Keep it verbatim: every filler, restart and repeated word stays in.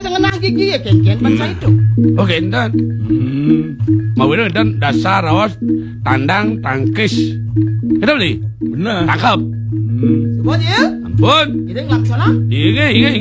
tengenah gigi ya ken-ken bangsa itu. Oh enten. Hmm. Mau itu enten dasar awas tandang tangkis. Kita beli. Benar. Tangkap. Hmm. Sebut ya. Ampun. Kita ngelak sana. Iya, iya.